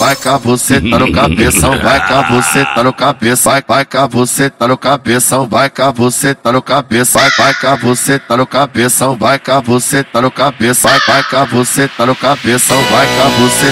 vai cá você tá no cabeção, vai cá você tá no cabeça, vai cá você tá no cabeção, vai cá você tá no cabeça, vai cá você tá no cabeção, vai cá você tá no cabeça, vai cá você tá no cabeção, vai cá você